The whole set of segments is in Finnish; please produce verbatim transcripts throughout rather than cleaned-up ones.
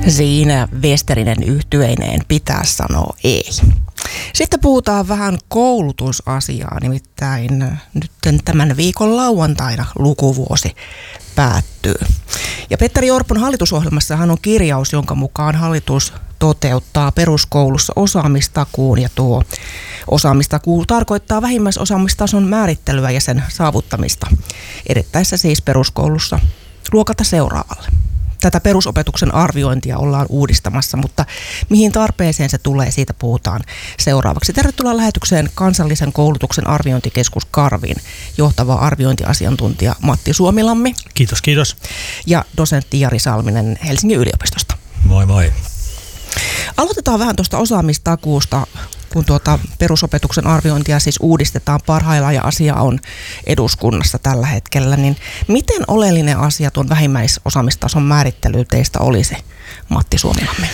Siinä Westerinen yhtyeineen pitää sanoa ei. Sitten puhutaan vähän koulutusasiaa, nimittäin nyt tämän viikon lauantaina lukuvuosi päättyy. Ja Petteri Orpon hallitusohjelmassahan on kirjaus, jonka mukaan hallitus toteuttaa peruskoulussa osaamistakuun, ja tuo osaamistakuu tarkoittaa vähimmäisosaamistason määrittelyä ja sen saavuttamista, edettäessä siis peruskoulussa luokalta seuraavalle. Tätä perusopetuksen arviointia ollaan uudistamassa, mutta mihin tarpeeseen se tulee, siitä puhutaan seuraavaksi. Tervetuloa lähetykseen Kansallisen koulutuksen arviointikeskus Karvin johtava arviointiasiantuntija Matti Suomilammi. Kiitos, kiitos. Ja dosentti Jari Salminen Helsingin yliopistosta. Moi moi. Aloitetaan vähän tuosta osaamistakuusta, kun tuota perusopetuksen arviointia siis uudistetaan parhaillaan ja asia on eduskunnassa tällä hetkellä, niin miten oleellinen asia tuon vähimmäisosaamistason määrittely teistä olisi, Matti Suomilammi?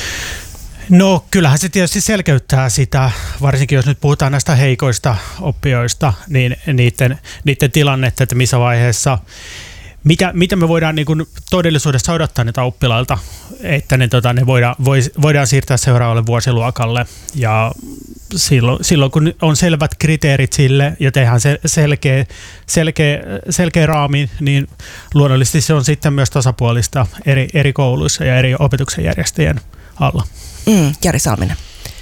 No kyllähän se tietysti selkeyttää sitä, varsinkin jos nyt puhutaan näistä heikoista oppijoista, niin niiden, niiden tilannetta, että missä vaiheessa Mitä, mitä me voidaan niin kuin todellisuudessa odottaa niitä oppilailta, että ne, tota, ne voidaan, vois, voidaan siirtää seuraavalle vuosiluokalle. Ja silloin, silloin kun on selvät kriteerit sille ja tehdään se selkeä, selkeä, selkeä raami, niin luonnollisesti se on sitten myös tasapuolista eri, eri kouluissa ja eri opetuksen järjestäjien alla. Mm, Jari Salminen.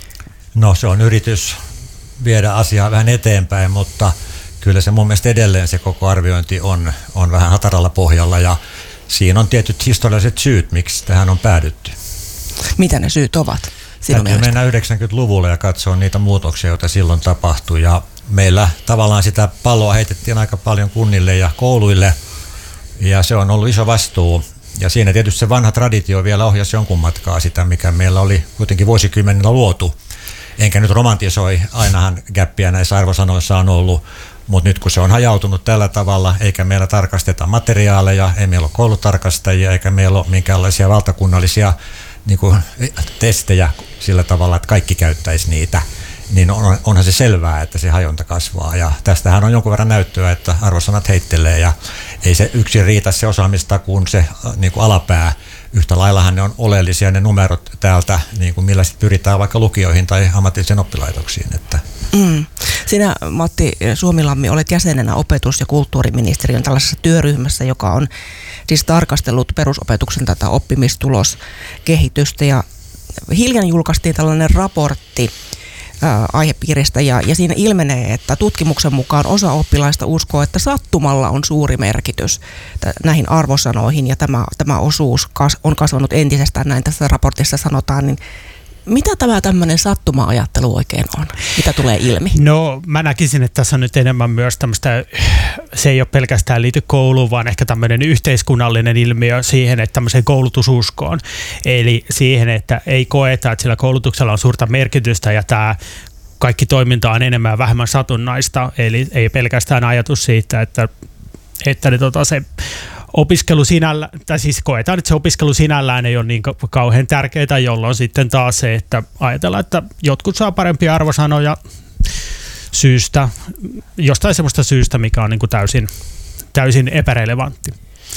No se on yritys viedä asiaa vähän eteenpäin, mutta kyllä se mun mielestä edelleen se koko arviointi on, on vähän hataralla pohjalla ja siinä on tietyt historialliset syyt, miksi tähän on päädytty. Mitä ne syyt ovat? Täytyy mennä yhdeksänkymmentäluvulle ja katsoa niitä muutoksia, joita silloin tapahtui, ja meillä tavallaan sitä palloa heitettiin aika paljon kunnille ja kouluille ja se on ollut iso vastuu. Ja siinä tietysti se vanha traditio vielä ohjasi jonkun matkaa sitä, mikä meillä oli kuitenkin vuosikymmenillä luotu. Enkä nyt romantisoi, ainahan gäppiä näissä arvosanoissa on ollut, mutta nyt kun se on hajautunut tällä tavalla, eikä meillä tarkasteta materiaaleja, ei meillä ole koulutarkastajia, eikä meillä ole minkäänlaisia valtakunnallisia niin kuin, testejä sillä tavalla, että kaikki käyttäisi niitä, niin on, onhan se selvää, että se hajonta kasvaa. Ja tästähän on jonkun verran näyttöä, että arvosanat heittelee ja ei se yksin riitä se osaamistakuun se niin kuin alapää. Yhtä laillahan ne on oleellisia ne numerot täältä, niin kuin millä sitten pyritään vaikka lukioihin tai ammatillisiin oppilaitoksiin. Että. Mm. Sinä, Matti Suomilammi, olet jäsenenä opetus- ja kulttuuriministeriön tällaisessa työryhmässä, joka on siis tarkastellut perusopetuksen tätä oppimistuloskehitystä. Ja hiljan julkaistiin tällainen raportti ää, aihepiiristä ja, ja siinä ilmenee, että tutkimuksen mukaan osa oppilaista uskoo, että sattumalla on suuri merkitys näihin arvosanoihin ja tämä, tämä osuus kas, on kasvanut entisestään, näin tässä raportissa sanotaan, niin mitä tämä tämmöinen sattuma-ajattelu oikein on? Mitä tulee ilmi? No mä näkisin, että tässä on nyt enemmän myös tämmöistä, se ei ole pelkästään liity kouluun, vaan ehkä tämmöinen yhteiskunnallinen ilmiö siihen, että tämmöiseen koulutususkoon. Eli siihen, että ei koeta, että sillä koulutuksella on suurta merkitystä ja tämä kaikki toiminta on enemmän ja vähemmän satunnaista. Eli ei pelkästään ajatus siitä, että, että ne, tota, se opiskelu sinällään, tai siis koetaan, että se opiskelu sinällään ei ole niin kauhean tärkeää, jolloin sitten taas se, että ajatellaan, että jotkut saa parempia arvosanoja syystä, jostain semmoista syystä, mikä on niin kuin täysin, täysin epärelevantti.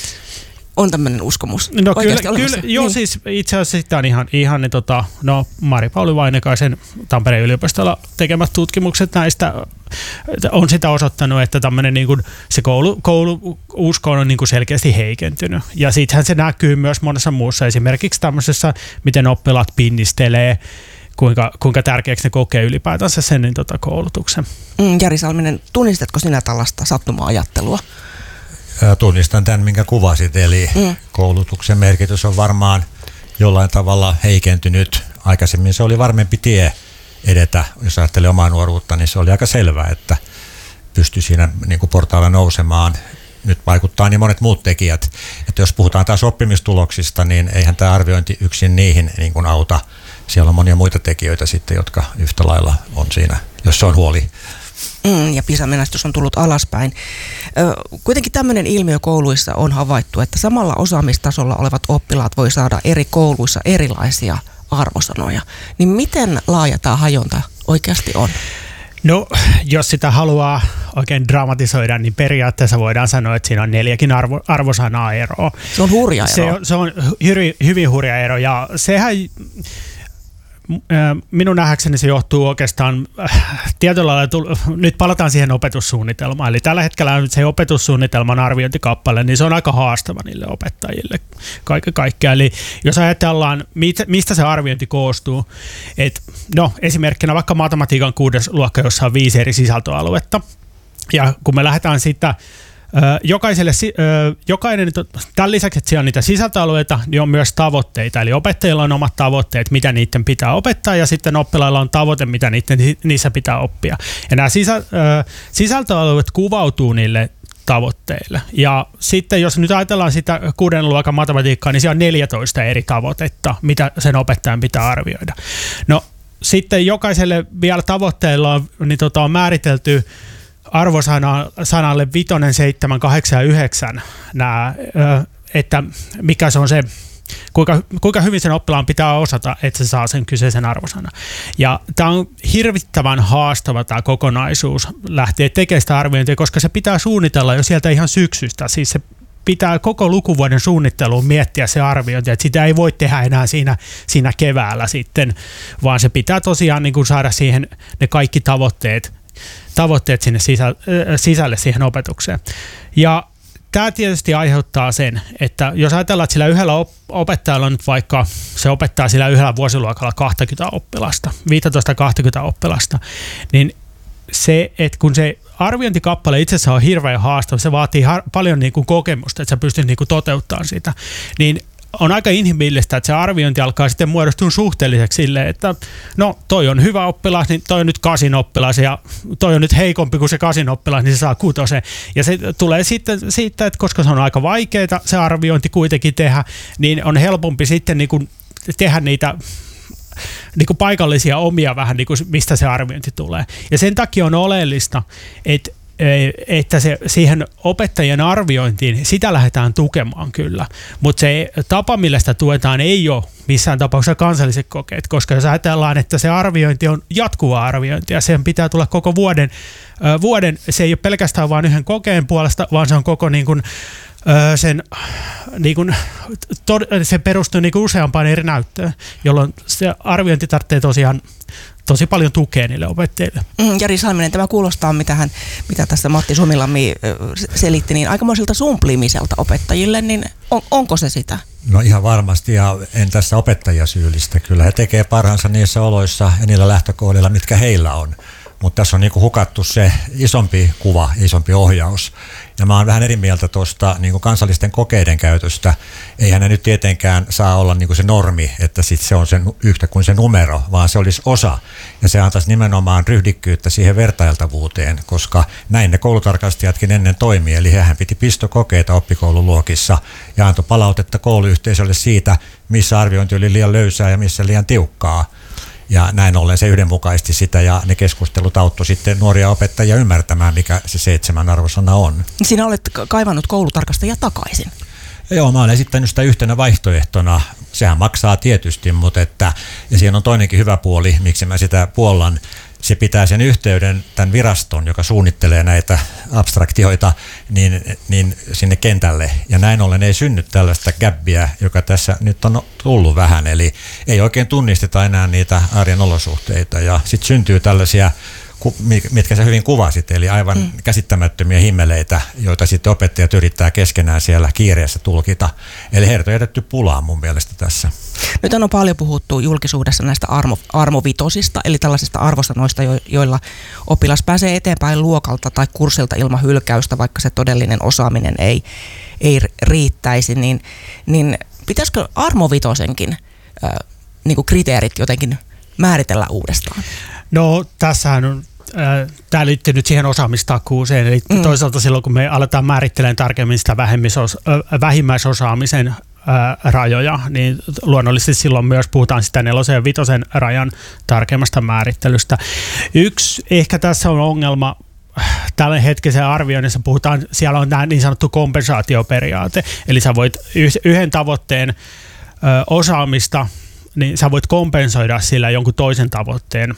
On tämmöinen uskomus no oikeasti kyllä, kyllä, joo, niin. Siis itse asiassa sitten on ihan, ihan ne, tota, no Mari-Pauli Vainekaisen Tampereen yliopistolla tekemät tutkimukset näistä on sitä osoittanut, että tämmöinen niin kuin se koulu, kouluusko on niin kuin selkeästi heikentynyt. Ja sittenhän se näkyy myös monessa muussa, esimerkiksi tämmöisessä, miten oppilaat pinnistelee, kuinka, kuinka tärkeäksi ne kokee ylipäätänsä sen niin, tota, koulutuksen. Mm, Jari Salminen, tunnistatko sinä tällaista sattuma-ajattelua? Tunnistan tämän, minkä kuvasit, eli mm. koulutuksen merkitys on varmaan jollain tavalla heikentynyt. Aikaisemmin se oli varmempi tie edetä, jos ajattelee omaa nuoruutta, niin se oli aika selvää, että pystyi siinä niin kuin portailla nousemaan. Nyt vaikuttaa niin monet muut tekijät, että jos puhutaan taas oppimistuloksista, niin eihän tämä arviointi yksin niihin niin kuin auta. Siellä on monia muita tekijöitä sitten, jotka yhtä lailla on siinä, jos se on huoli. Mm, ja PISA-menestys on tullut alaspäin. Ö, kuitenkin tämmöinen ilmiö kouluissa on havaittu, että samalla osaamistasolla olevat oppilaat voi saada eri kouluissa erilaisia arvosanoja. Niin miten laaja tämä hajonta oikeasti on? No, jos sitä haluaa oikein dramatisoida, niin periaatteessa voidaan sanoa, että siinä on neljäkin arvo, arvosanaa eroa. Se on hurja ero. Se on, se on hyvin, hyvin hurja ero, ja sehän minun nähdäkseni se johtuu oikeastaan tietyllä lailla, nyt palataan siihen opetussuunnitelmaan, eli tällä hetkellä se opetussuunnitelman arviointikappale, niin se on aika haastava niille opettajille kaiken kaikkiaan. Eli jos ajatellaan, mistä se arviointi koostuu, että no esimerkkinä vaikka matematiikan kuudes luokka, jossa on viisi eri sisältöaluetta, ja kun me lähdetään sitä Jokaiselle, jokainen, tämän lisäksi, että siellä on niitä sisältöalueita, niin on myös tavoitteita. Eli opettajilla on omat tavoitteet, mitä niiden pitää opettaa, ja sitten oppilailla on tavoite, mitä niiden, niissä pitää oppia. Ja nämä sisä, sisältöalueet kuvautuu niille tavoitteille. Ja sitten jos nyt ajatellaan sitä kuuden luokan matematiikkaa, niin siellä on neljätoista eri tavoitetta, mitä sen opettajan pitää arvioida. No sitten jokaiselle vielä tavoitteilla on, niin tota, on määritelty arvosanalle vitonen, seitsemän, kahdeksan ja yhdeksän, nämä, että mikä se on se, kuinka, kuinka hyvin sen oppilaan pitää osata, että se saa sen kyseisen arvosanan. Ja tämä on hirvittävän haastava tämä kokonaisuus lähteä tekemään sitä arviointia, koska se pitää suunnitella jo sieltä ihan syksystä. Siis se pitää koko lukuvuoden suunnitteluun miettiä se arviointi, että sitä ei voi tehdä enää siinä, siinä keväällä sitten, vaan se pitää tosiaan niin kuin saada siihen ne kaikki tavoitteet tavoitteet sinne sisälle siihen opetukseen. Ja tämä tietysti aiheuttaa sen, että jos ajatellaan, että sillä yhdellä opettajalla on nyt vaikka, se opettaa sillä yhdellä vuosiluokalla kaksikymmentä oppilasta, viisitoista kaksikymmentä oppilasta, niin se, että kun se arviointikappale itsessään on hirveän haastava, se vaatii har- paljon niin kuin kokemusta, että sä pystyt niin kuin toteuttamaan sitä, niin on aika inhimillistä, että se arviointi alkaa sitten muodostua suhteelliseksi silleen, että no toi on hyvä oppilas, niin toi on nyt kasin oppilas ja toi on nyt heikompi kuin se kasin oppilas, niin se saa kutosen. Ja se tulee sitten siitä, että koska se on aika vaikeaa se arviointi kuitenkin tehdä, niin on helpompi sitten niin kuin tehdä niitä niin kuin paikallisia omia vähän, niin kuin mistä se arviointi tulee. Ja sen takia on oleellista, että että se, siihen opettajien arviointiin, sitä lähdetään tukemaan kyllä, mutta se tapa, millä sitä tuetaan, ei ole missään tapauksessa kansalliset kokeet, koska jos ajatellaan, että se arviointi on jatkuva arviointi ja sen pitää tulla koko vuoden, äh, vuoden, se ei ole pelkästään vain yhden kokeen puolesta, vaan se on koko niin kuin, äh, sen, niin kuin, tod, se perustuu niin kuin useampaan eri näyttöön, jolloin se arviointi tarvitsee tosiaan tosi paljon tukea niille opettajille. Mm, Jari Salminen, tämä kuulostaa, mitä, hän, mitä tässä Matti Sumilammi selitti, niin aikamoiselta sumplimiselta opettajille, niin on, onko se sitä? No ihan varmasti, ja en tässä opettajia syyllistä. Kyllä he tekee parhaansa niissä oloissa ja niillä lähtökohdilla, mitkä heillä on. Mutta tässä on niinku hukattu se isompi kuva, isompi ohjaus. Ja mä oon vähän eri mieltä tuosta niinku kansallisten kokeiden käytöstä. Eihän ne nyt tietenkään saa olla niinku se normi, että sit se on sen yhtä kuin se numero, vaan se olisi osa. Ja se antaisi nimenomaan ryhdikkyyttä siihen vertailtavuuteen, koska näin ne koulutarkastajatkin ennen toimii. Eli hehän piti pistokokeita oppikoululuokissa ja antoi palautetta kouluyhteisölle siitä, missä arviointi oli liian löysää ja missä liian tiukkaa. Ja näin ollen se yhdenmukaisti sitä ja ne keskustelut auttoi sitten nuoria opettajia ymmärtämään, mikä se seitsemän arvosana on. Sinä olet kaivannut koulutarkastajia takaisin. Joo, mä olen esittänyt sitä yhtenä vaihtoehtona. Sehän maksaa tietysti, mutta että, ja siinä on toinenkin hyvä puoli, miksi mä sitä puollan. Se pitää sen yhteyden tämän viraston, joka suunnittelee näitä abstraktioita, niin, niin sinne kentälle. Ja näin ollen ei synny tällaista gäbbiä, joka tässä nyt on tullut vähän. Eli ei oikein tunnisteta enää niitä arjen olosuhteita. Ja sitten syntyy tällaisia, mitkä sä hyvin kuvasit, eli aivan mm. käsittämättömiä himmeleitä, joita sitten opettajat yrittää keskenään siellä kiireessä tulkita. Eli heidät on jätetty pulaan mun mielestä tässä. Nyt on paljon puhuttu julkisuudessa näistä armo, armovitosista, eli tällaisista arvosanoista, jo, joilla oppilas pääsee eteenpäin luokalta tai kurssilta ilman hylkäystä, vaikka se todellinen osaaminen ei, ei riittäisi. Niin, niin pitäisikö armovitosenkin äh, niin kuin kriteerit jotenkin määritellä uudestaan? No tässähän on, äh, tämä liittyy nyt siihen osaamistakuuseen, eli mm. toisaalta silloin kun me aletaan määrittelemään tarkemmin sitä äh, vähimmäisosaamisen äh, rajoja, niin luonnollisesti silloin myös puhutaan sitä nelosen ja vitosen rajan tarkemmasta määrittelystä. Yksi ehkä tässä on ongelma, tällä hetkisen arvioinnissa puhutaan, siellä on tämä niin sanottu kompensaatioperiaate, eli sä voit yhden tavoitteen ö, osaamista, niin sä voit kompensoida sillä jonkun toisen tavoitteen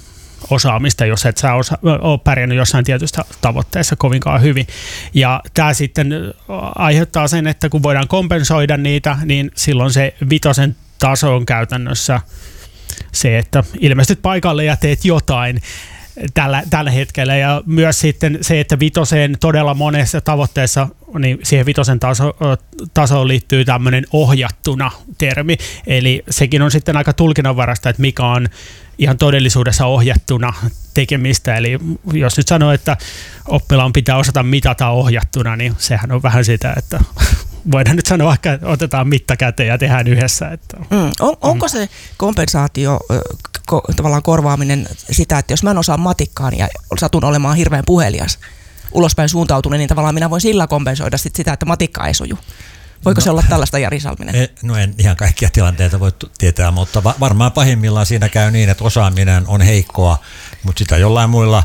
osaamista, jos et sä osa, ole pärjännyt jossain tietystä tavoitteessa kovinkaan hyvin. Ja tämä sitten aiheuttaa sen, että kun voidaan kompensoida niitä, niin silloin se vitosen taso on käytännössä se, että ilmestyt paikalle ja teet jotain tällä, tällä hetkellä. Ja myös sitten se, että vitoseen todella monessa tavoitteessa, niin siihen vitosen taso, tasoon liittyy tämmöinen ohjattuna termi. Eli sekin on sitten aika tulkinnanvarasta, että mikä on ihan todellisuudessa ohjattuna tekemistä. Eli jos nyt sanoo, että oppilaan pitää osata mitata ohjattuna, niin sehän on vähän sitä, että voidaan nyt sanoa, että otetaan mitta käteen ja tehdään yhdessä. Että. Mm. On, onko se kompensaatio, ko, tavallaan korvaaminen sitä, että jos mä en osaa matikkaan ja satun olemaan hirveän puhelias, ulospäin suuntautunut, niin tavallaan minä voin sillä kompensoida sit sitä, että matikka ei suju. Voiko no, se olla tällaista, Jari Salminen? No en ihan kaikkia tilanteita voi tietää, mutta varmaan pahimmillaan siinä käy niin, että osaaminen on heikkoa, mutta sitä jollain muilla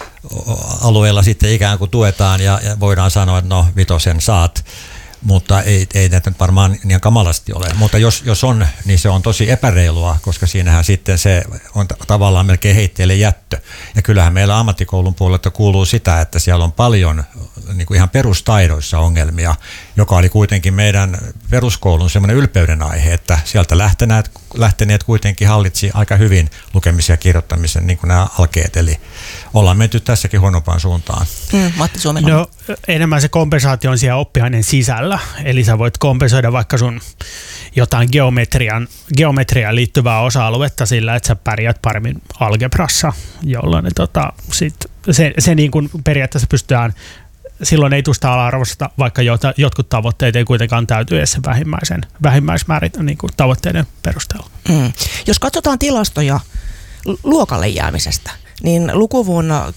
alueilla sitten ikään kuin tuetaan ja, ja voidaan sanoa, että no vitosen saat. Mutta ei, ei näitä nyt varmaan niin kamalasti ole. Mutta jos, jos on, niin se on tosi epäreilua, koska siinähän sitten se on tavallaan melkein heitteille jättö. Ja kyllähän meillä ammattikoulun puolelta kuuluu sitä, että siellä on paljon niin kuin ihan perustaidoissa ongelmia, joka oli kuitenkin meidän peruskoulun semmoinen ylpeyden aihe, että sieltä lähteneet, lähteneet kuitenkin hallitsi aika hyvin lukemisen ja kirjoittamisen niin kuin nämä alkeet. Eli ollaan menty tässäkin huonompaan suuntaan. Mm, Matti Suomela. No, enemmän se kompensaatio on siellä oppiaineen sisällä. Eli sä voit kompensoida vaikka sun jotain geometrian, geometriaan liittyvää osa-aluetta sillä, että sä pärjät paremmin algebrassa, jolloin tota, sit se, se niin kuin periaatteessa pystytään, silloin ei tusta ala-arvosta, vaikka jota, jotkut tavoitteet ei kuitenkaan täyty edes sen vähimmäisen, vähimmäismäärit niin kuin tavoitteiden perusteella. Mm. Jos katsotaan tilastoja luokalle jäämisestä, niin lukuvuonna